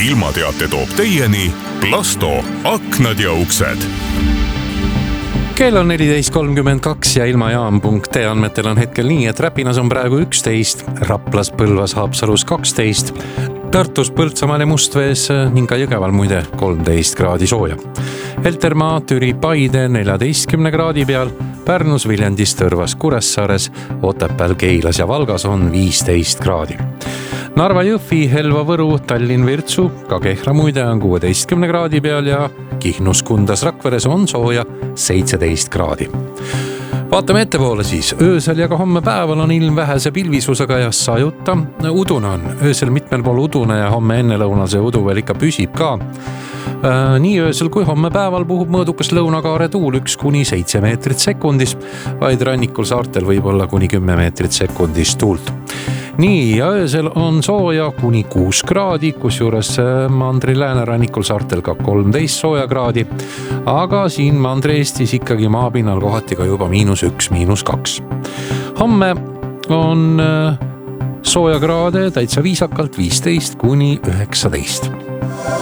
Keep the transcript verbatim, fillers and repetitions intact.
ilmateate toob teieni Plasto aknad ja uksed. Kell on neliteist kolmkümmend kaks ja ilmajaam punkt ee andmetel on hetkel nii, et Räpinas on praegu üksteist, Raplas, Põlvas, Haapsalus kaksteist, Tartus, Põltsamaal ja Mustvees ning ka Jõgeval muide kolmteist kraadi sooja. Heltermaa, Türi, Paide neljateistkümne kraadi peal, Pärnus, Viljandis, Tõrvas, Kuressaares, Otepääl, Keilas ja Valgas on viisteist kraadi. Narva, Jõhvi, Helva, Võru, Tallinn, Virtsu, ka Kehra muide on kuueteistkümne kraadi peal ja Kihnus, Kundas, Rakveres on sooja seitseteist kraadi. Vaatame ettepoole siis. Öösel ja ka homme päeval on ilm vähese pilvisusega ja sajutta. Udune on. Öösel mitmel pool udune ja homme ennelõunase udu veel ikka püsib ka. Nii öösel kui homme päeval puhub mõõdukas lõunakaare tuul üks kuni seitse meetrit sekundis, vaid rannikul saartel võib olla kuni kümme meetrit sekundis tuult. Nii, ja öösel on sooja kuni kuus kraadi, kusjuures mandri läänerannikul saartel ka kolmteist sooja kraadi, aga siin Mandri-Eestis ikkagi maapinnal kohati ka juba miinus üks, miinus kaks. Homme on sooja kraade täitsa viisakalt viisteist kuni üheksateist.